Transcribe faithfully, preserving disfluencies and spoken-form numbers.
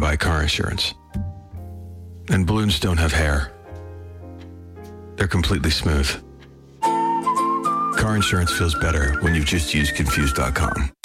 buy car insurance. And balloons don't have hair. They're completely smooth. Car insurance feels better when you just use Confused dot com.